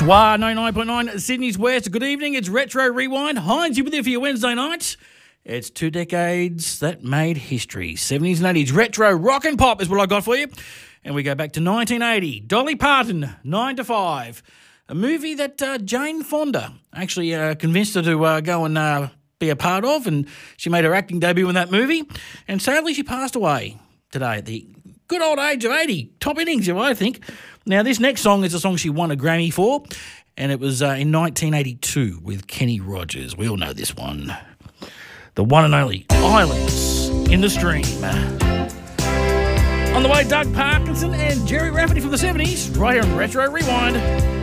SWAR 99.9 Sydney's West. Good evening. It's Retro Rewind. Heinz, you with you for your Wednesday night. It's 2 decades that made history. 70s and 80s. Retro rock and pop is what I got for you. And we go back to 1980. Dolly Parton, 9 to 5. A movie that Jane Fonda actually convinced her to go and be a part of. And she made her acting debut in that movie. And sadly, she passed away today at the good old age of 80. Top innings, I think. Now, this next song is a song she won a Grammy for, and it was in 1982 with Kenny Rogers. We all know this one. The one and only Islands in the Stream. On the way, Doug Parkinson and Jerry Rafferty from the 70s, right here on Retro Rewind.